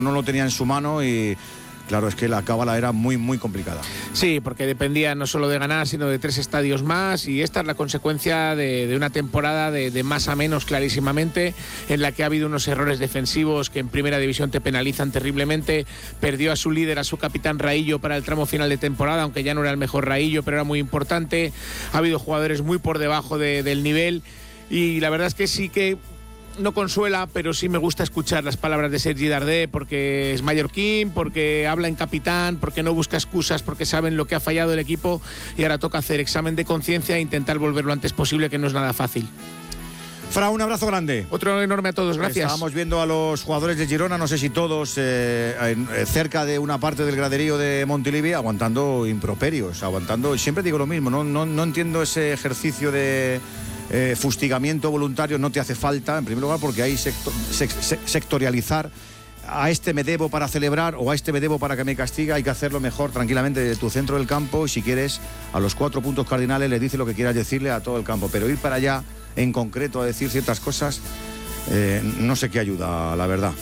no lo tenía en su mano y claro, es que la cábala era muy, muy complicada. Sí, porque dependía no solo de ganar, sino de 3 estadios más, y esta es la consecuencia de una temporada de más a menos clarísimamente, en la que ha habido unos errores defensivos que en primera división te penalizan terriblemente. Perdió a su líder, a su capitán Raillo, para el tramo final de temporada, aunque ya no era el mejor Raillo, pero era muy importante. Ha habido jugadores muy por debajo del nivel, y la verdad es que sí que no consuela, pero sí me gusta escuchar las palabras de Sergi Darder, porque es mallorquín, porque habla en capitán, porque no busca excusas, porque saben lo que ha fallado el equipo y ahora toca hacer examen de conciencia e intentar volver lo antes posible, que no es nada fácil. Fra, un abrazo grande. Otro enorme a todos, gracias. Estábamos viendo a los jugadores de Girona, no sé si todos, cerca de una parte del graderío de Montilivi, aguantando improperios, aguantando, siempre digo lo mismo, no entiendo ese ejercicio de fustigamiento voluntario, no te hace falta, en primer lugar, porque hay sectorializar. A este me debo para celebrar o a este me debo para que me castiga. Hay que hacerlo mejor, tranquilamente, de tu centro del campo, y si quieres, a los 4 puntos cardinales le dices lo que quieras decirle a todo el campo, pero ir para allá en concreto a decir ciertas cosas, no sé qué ayuda, la verdad.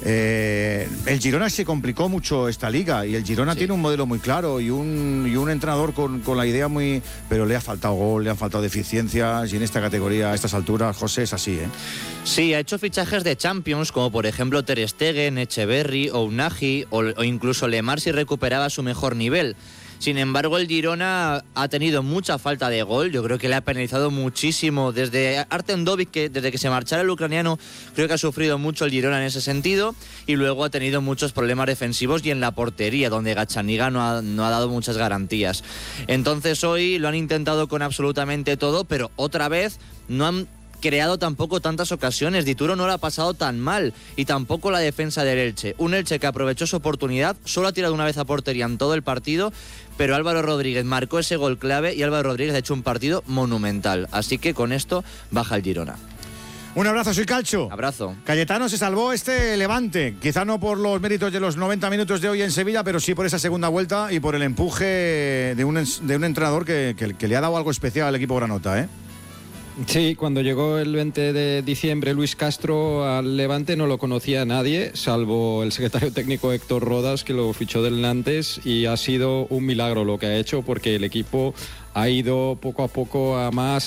El Girona se complicó mucho esta liga, y el Girona tiene un modelo muy claro y un entrenador con la idea muy... Pero le ha faltado gol, le han faltado deficiencias, y en esta categoría, a estas alturas, José, es así, ¿eh? Sí, ha hecho fichajes de Champions, como por ejemplo Ter Stegen, Echeverri o Unagi, o incluso Lemar si recuperaba su mejor nivel. Sin embargo, el Girona ha tenido mucha falta de gol. Yo creo que le ha penalizado muchísimo. Desde Artem Dovbyk, que desde que se marchara el ucraniano, creo que ha sufrido mucho el Girona en ese sentido. Y luego ha tenido muchos problemas defensivos y en la portería, donde Gazzaniga no ha dado muchas garantías. Entonces hoy lo han intentado con absolutamente todo, pero otra vez no han creado tampoco tantas ocasiones. Dituro no lo ha pasado tan mal, y tampoco la defensa del Elche. Un Elche que aprovechó su oportunidad, solo ha tirado una vez a portería en todo el partido, pero Álvaro Rodríguez marcó ese gol clave y Álvaro Rodríguez ha hecho un partido monumental. Así que con esto baja el Girona. Un abrazo, soy Calcho. Abrazo. Cayetano, se salvó este Levante, quizá no por los méritos de los 90 minutos de hoy en Sevilla, pero sí por esa segunda vuelta y por el empuje de un entrenador que le ha dado algo especial al equipo granota, ¿eh? Sí, cuando llegó el 20 de diciembre Luis Castro al Levante no lo conocía nadie, salvo el secretario técnico Héctor Rodas, que lo fichó del Nantes, y ha sido un milagro lo que ha hecho, porque el equipo ha ido poco a poco a más,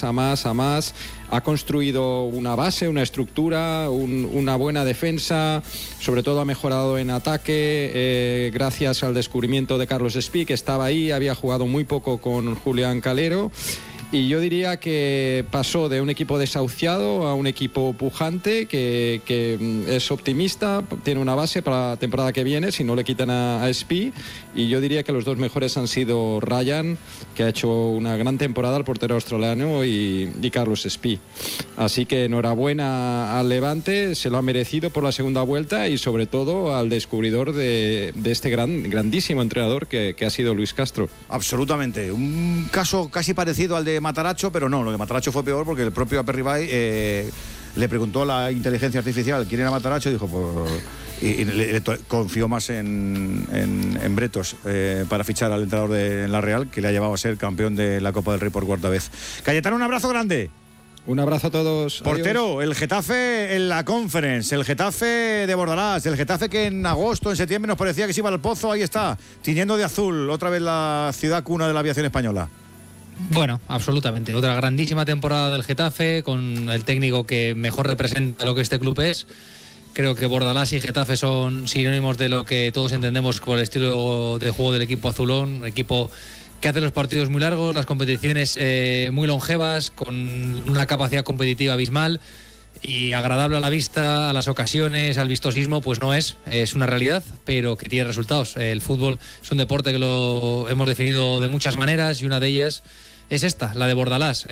ha construido una base, una estructura, una buena defensa, sobre todo ha mejorado en ataque, gracias al descubrimiento de Carlos Espí, que estaba ahí, había jugado muy poco con Julián Calero. Y yo diría que pasó de un equipo desahuciado a un equipo pujante que es optimista, tiene una base para la temporada que viene, si no le quitan a Espí. Y yo diría que los dos mejores han sido Ryan, que ha hecho una gran temporada, el portero australiano, y Carlos Espí. Así que enhorabuena al Levante, se lo ha merecido por la segunda vuelta, y sobre todo al descubridor de este grandísimo entrenador que ha sido Luis Castro. Absolutamente, un caso casi parecido al de Mataracho, pero no, lo de Mataracho fue peor, porque el propio Aperribay le preguntó a la inteligencia artificial quién era Mataracho, y dijo, pues, y le confió más en Bretos para fichar al entrenador de la Real, que le ha llevado a ser campeón de la Copa del Rey por 4ª vez. Cayetano, un abrazo grande. Un abrazo a todos. Portero, adiós. El Getafe en la Conference, el Getafe de Bordalás, el Getafe que en agosto, en septiembre nos parecía que se iba al pozo, ahí está, tiñendo de azul otra vez la ciudad cuna de la aviación española. Bueno, absolutamente. Otra grandísima temporada del Getafe, con el técnico que mejor representa lo que este club es. Creo que Bordalás y Getafe son sinónimos de lo que todos entendemos por el estilo de juego del equipo azulón, un equipo que hace los partidos muy largos, las competiciones muy longevas, con una capacidad competitiva abismal y agradable a la vista, a las ocasiones, al vistosismo, pues no es una realidad, pero que tiene resultados. El fútbol es un deporte que lo hemos definido de muchas maneras, y una de ellas es esta, la de Bordalás.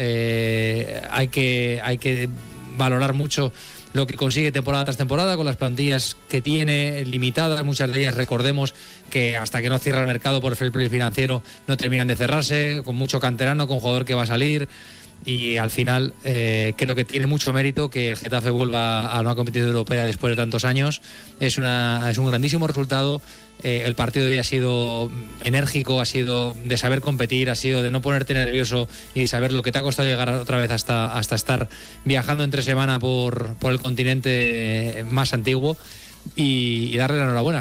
Hay que valorar mucho lo que consigue temporada tras temporada con las plantillas que tiene limitadas, muchas de ellas, recordemos que hasta que no cierra el mercado por el fair play financiero no terminan de cerrarse, con mucho canterano, con jugador que va a salir, y al final creo que tiene mucho mérito que el Getafe vuelva a una competición europea después de tantos años. Es un grandísimo resultado. El partido de hoy ha sido enérgico, ha sido de saber competir, ha sido de no ponerte nervioso y saber lo que te ha costado llegar otra vez hasta estar viajando entre semana por el continente más antiguo. y darle la enhorabuena.